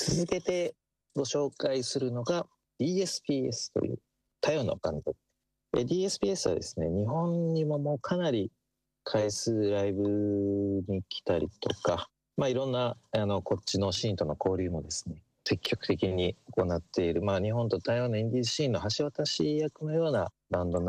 続けてご紹介するのが DSPS というタヨのバンド。DSPS はですね、日本にももうかなり回数ライブに来たりとか、いろんなこっちのシーンとの交流もですね、積極的に行っている、日本と台湾のインディーズシーンの橋渡し役のようなバンド